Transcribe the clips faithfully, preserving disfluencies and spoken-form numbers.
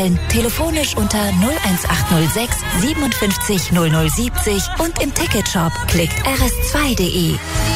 Telefonisch unter null eins acht null sechs siebenundfünfzig null null siebzig und im Ticketshop klickt r s zwei punkt d e.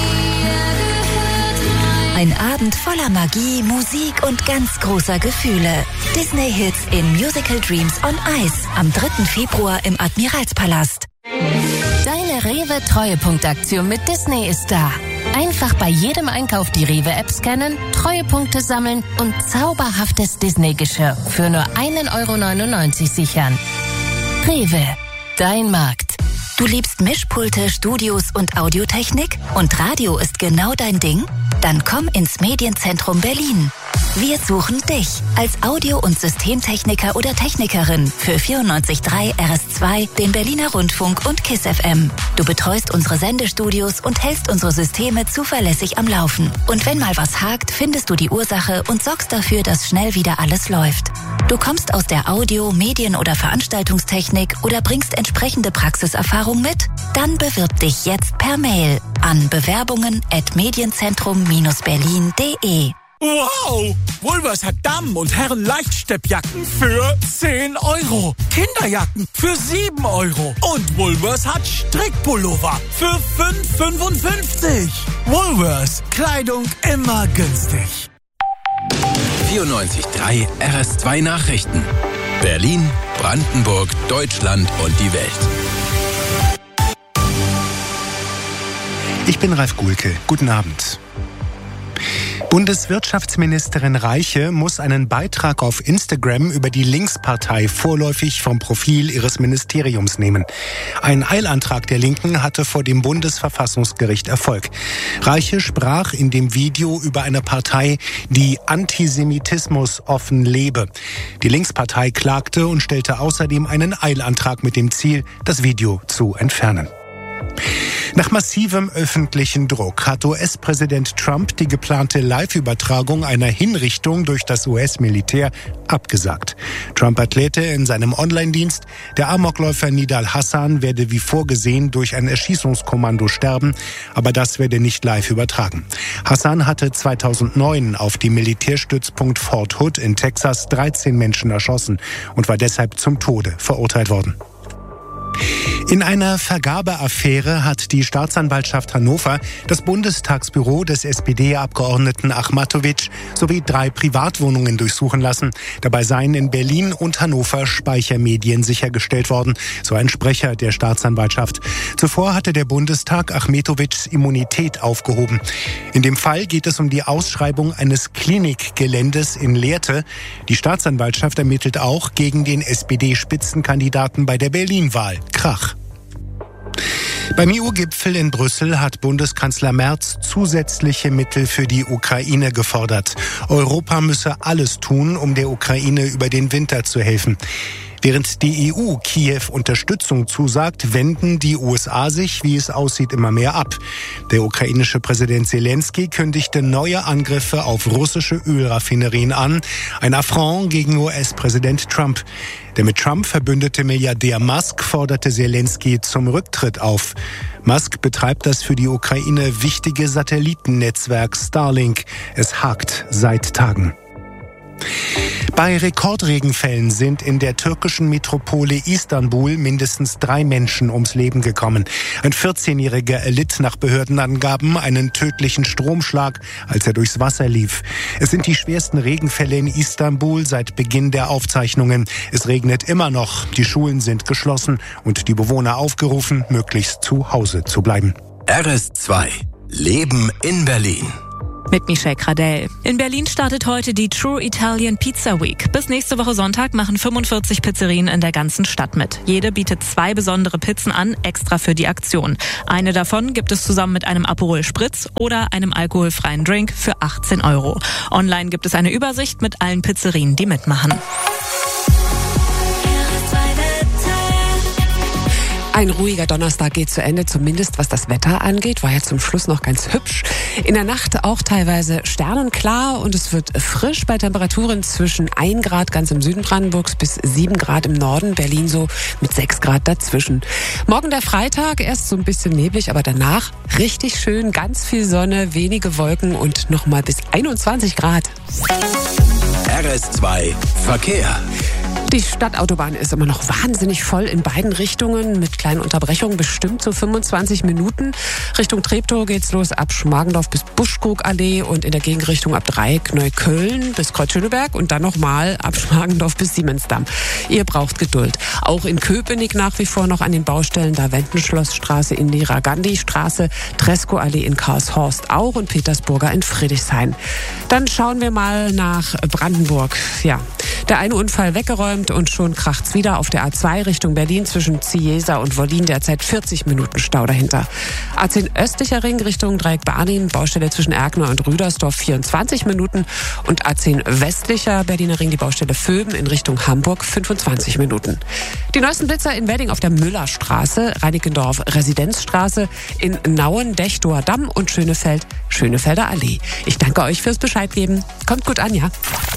Ein Abend voller Magie, Musik und ganz großer Gefühle. Disney-Hits in Musical Dreams on Ice am dritten Februar im Admiralspalast. Deine Rewe-Treuepunktaktion mit Disney ist da. Einfach bei jedem Einkauf die Rewe-App scannen, Treuepunkte sammeln und zauberhaftes Disney-Geschirr für nur ein Euro neunundneunzig sichern. Rewe, dein Markt. Du liebst Mischpulte, Studios und Audiotechnik? Und Radio ist genau dein Ding? Dann komm ins Medienzentrum Berlin. Wir suchen dich als Audio- und Systemtechniker oder Technikerin für vierundneunzig Komma drei R S zwei, den Berliner Rundfunk und KISS F M. Du betreust unsere Sendestudios und hältst unsere Systeme zuverlässig am Laufen. Und wenn mal was hakt, findest du die Ursache und sorgst dafür, dass schnell wieder alles läuft. Du kommst aus der Audio-, Medien- oder Veranstaltungstechnik oder bringst entsprechende Praxiserfahrung mit? Dann bewirb dich jetzt per Mail an bewerbungen at medienzentrum berlin punkt de. Wow! Woolworths hat Damen- und Herren-Leichtsteppjacken für zehn Euro. Kinderjacken für sieben Euro. Und Woolworths hat Strickpullover für fünf Euro fünfundfünfzig. Woolworths. Kleidung immer günstig. vierundneunzig Komma drei R S zwei Nachrichten. Berlin, Brandenburg, Deutschland und die Welt. Ich bin Ralf Guhlke. Guten Abend. Bundeswirtschaftsministerin Reiche muss einen Beitrag auf Instagram über die Linkspartei vorläufig vom Profil ihres Ministeriums nehmen. Ein Eilantrag der Linken hatte vor dem Bundesverfassungsgericht Erfolg. Reiche sprach in dem Video über eine Partei, die Antisemitismus offen lebe. Die Linkspartei klagte und stellte außerdem einen Eilantrag mit dem Ziel, das Video zu entfernen. Nach massivem öffentlichen Druck hat U S-Präsident Trump die geplante Live-Übertragung einer Hinrichtung durch das U S-Militär abgesagt. Trump erklärte in seinem Online-Dienst, der Amokläufer Nidal Hassan werde wie vorgesehen durch ein Erschießungskommando sterben, aber das werde nicht live übertragen. Hassan hatte zweitausendneun auf dem Militärstützpunkt Fort Hood in Texas dreizehn Menschen erschossen und war deshalb zum Tode verurteilt worden. In einer Vergabeaffäre hat die Staatsanwaltschaft Hannover das Bundestagsbüro des S P D-Abgeordneten Achmatovic sowie drei Privatwohnungen durchsuchen lassen. Dabei seien in Berlin und Hannover Speichermedien sichergestellt worden, so ein Sprecher der Staatsanwaltschaft. Zuvor hatte der Bundestag Achmatovics Immunität aufgehoben. In dem Fall geht es um die Ausschreibung eines Klinikgeländes in Lehrte. Die Staatsanwaltschaft ermittelt auch gegen den S P D-Spitzenkandidaten bei der Berlin-Wahl. Krach. Beim E U-Gipfel in Brüssel hat Bundeskanzler Merz zusätzliche Mittel für die Ukraine gefordert. Europa müsse alles tun, um der Ukraine über den Winter zu helfen. Während die E U Kiew Unterstützung zusagt, wenden die U S A sich, wie es aussieht, immer mehr ab. Der ukrainische Präsident Zelensky kündigte neue Angriffe auf russische Ölraffinerien an. Ein Affront gegen U S-Präsident Trump. Der mit Trump verbündete Milliardär Musk forderte Zelensky zum Rücktritt auf. Musk betreibt das für die Ukraine wichtige Satellitennetzwerk Starlink. Es hakt seit Tagen. Bei Rekordregenfällen sind in der türkischen Metropole Istanbul mindestens drei Menschen ums Leben gekommen. Ein vierzehnjähriger erlitt nach Behördenangaben einen tödlichen Stromschlag, als er durchs Wasser lief. Es sind die schwersten Regenfälle in Istanbul seit Beginn der Aufzeichnungen. Es regnet immer noch, die Schulen sind geschlossen und die Bewohner aufgerufen, möglichst zu Hause zu bleiben. R S zwei. Leben in Berlin. Mit Michelle Cradell. In Berlin startet heute die True Italian Pizza Week. Bis nächste Woche Sonntag machen fünfundvierzig Pizzerien in der ganzen Stadt mit. Jede bietet zwei besondere Pizzen an, extra für die Aktion. Eine davon gibt es zusammen mit einem Aperol Spritz oder einem alkoholfreien Drink für achtzehn Euro. Online gibt es eine Übersicht mit allen Pizzerien, die mitmachen. Ein ruhiger Donnerstag geht zu Ende, zumindest was das Wetter angeht. War ja zum Schluss noch ganz hübsch. In der Nacht auch teilweise sternenklar und es wird frisch bei Temperaturen zwischen ein Grad ganz im Süden Brandenburgs bis sieben Grad im Norden. Berlin so mit sechs Grad dazwischen. Morgen der Freitag, erst so ein bisschen neblig, aber danach richtig schön, ganz viel Sonne, wenige Wolken und nochmal bis einundzwanzig Grad. R S zwei Verkehr. Die Stadtautobahn ist immer noch wahnsinnig voll in beiden Richtungen mit kleinen Unterbrechungen, bestimmt so fünfundzwanzig Minuten. Richtung Treptow geht's los ab Schmargendorf bis Buschkrugallee und in der Gegenrichtung ab Dreieck Neukölln bis Kreuzschöneberg und dann nochmal ab Schmargendorf bis Siemensdamm. Ihr braucht Geduld. Auch in Köpenick nach wie vor noch an den Baustellen, da Wendenschlossstraße, Indira Gandhi Straße, Treskoallee in Karlshorst auch und Petersburger in Friedrichshain. Dann schauen wir mal nach Brandenburg. Ja, der eine Unfall weggeräumt und schon kracht's wieder auf der A zwei Richtung Berlin zwischen Ziesa und Wollin, derzeit vierzig Minuten Stau dahinter. A zehn östlicher Ring Richtung Dreieck Barnim, Baustelle zwischen Erkner und Rüdersdorf vierundzwanzig Minuten und A zehn westlicher Berliner Ring die Baustelle Vöben in Richtung Hamburg fünfundzwanzig Minuten. Die neuesten Blitzer in Wedding auf der Müllerstraße, Reinickendorf Residenzstraße, in Nauen Dechtower Damm und Schönefeld Schönefelder Allee. Ich danke euch fürs Bescheid geben. Kommt gut an, ja?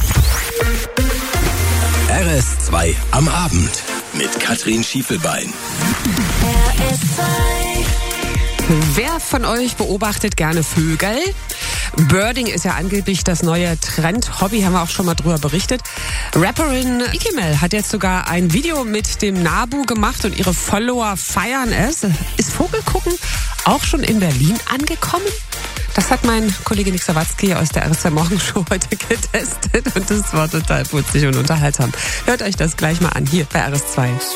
R S zwei am Abend mit Katrin Schiefelbein. R S zwei. Wer von euch beobachtet gerne Vögel? Birding ist ja angeblich das neue Trend-Hobby, haben wir auch schon mal drüber berichtet. Rapperin Ikimel hat jetzt sogar ein Video mit dem Nabu gemacht und ihre Follower feiern es. Ist Vogelgucken auch schon in Berlin angekommen? Das hat mein Kollege Nick Sawatzki aus der R S zwei Morgenshow heute getestet und das war total putzig und unterhaltsam. Hört euch das gleich mal an, hier bei R S zwei.